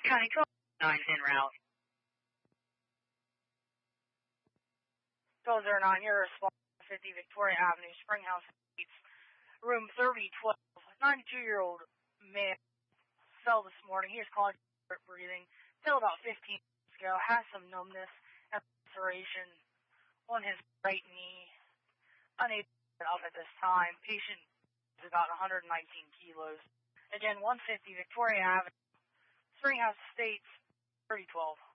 County 1209's en route. 1209, your response, 50 Victoria Avenue, Springhouse Estates, room 3012. 92-year-old man fell this morning. He was calling for breathing. Fell about 15 minutes ago. Has some numbness and laceration on his right knee. Unable to get up at this time. Patient is about 119 kilos. Again, 150 Victoria Avenue, Springhouse Estates, 3012.